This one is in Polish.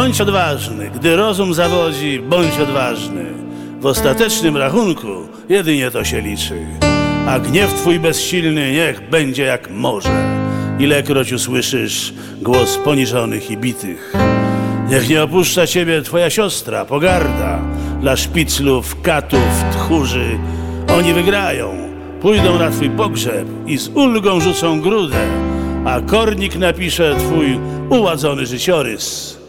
Bądź odważny, gdy rozum zawodzi, bądź odważny. W ostatecznym rachunku jedynie to się liczy. A gniew twój bezsilny niech będzie jak morze. Ilekroć usłyszysz głos poniżonych i bitych. Niech nie opuszcza ciebie twoja siostra, pogarda dla szpiclów, katów, tchórzy. Oni wygrają, pójdą na twój pogrzeb i z ulgą rzucą grudę, a kornik napisze twój uładzony życiorys.